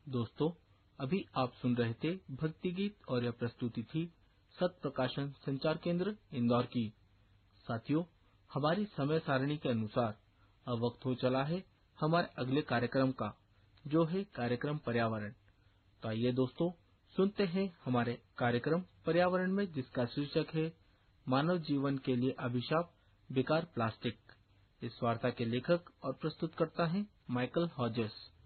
दोस्तों, अभी आप सुन रहे थे भक्ति गीत और यह प्रस्तुति थी सत प्रकाशन संचार केंद्र इंदौर की। साथियों, हमारी समय सारणी के अनुसार अब वक्त हो चला है हमारे अगले कार्यक्रम का, जो है कार्यक्रम पर्यावरण। तो आइए दोस्तों, सुनते हैं हमारे कार्यक्रम पर्यावरण में, जिसका शीर्षक है मानव जीवन के लिए अभिशाप, बेकार प्लास्टिक। इस वार्ता के लेखक और प्रस्तुतकर्ता हैं माइकल हॉजर्स।